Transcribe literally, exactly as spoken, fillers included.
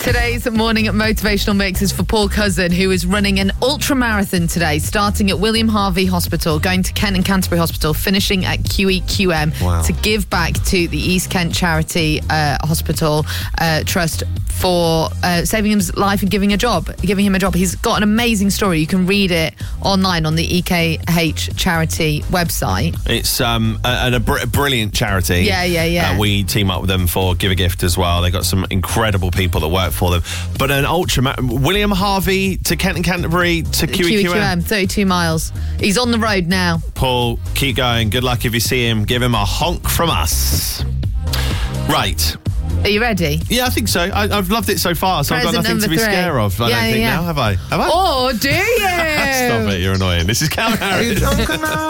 Today's morning motivational mix is for Paul Cousin, who is running an ultra marathon today, starting at William Harvey Hospital, going to Kent and Canterbury Hospital, finishing at Q E Q M Wow. to give back to the East Kent Charity uh, Hospital uh, Trust for uh, saving his life and giving a job, giving him a job. He's got an amazing story. You can read it online on the E K H charity website. It's um, a, a, br- a brilliant charity. Yeah, yeah, yeah. Uh, we team up with them for Give a Gift as well. They've got some incredible people that work for them. But an ultra... Ma- William Harvey to Kent and Canterbury to Q E Q M. thirty-two miles. He's on the road now. Paul, keep going. Good luck if you see him. Give him a honk from us. Right. Are you ready? Yeah, I think so. I, I've loved it so far, so Present I've got nothing to be number three. scared of. I Yeah, don't think yeah. now, have I? Have I? Oh, do you? Stop it, you're annoying. This is Calvin Harris.